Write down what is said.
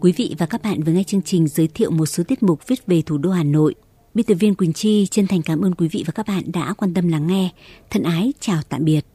Quý vị và các bạn vừa nghe chương trình giới thiệu một số tiết mục viết về thủ đô Hà Nội. Biên tập viên Quỳnh Chi chân thành cảm ơn quý vị và các bạn đã quan tâm lắng nghe. Thân ái chào tạm biệt.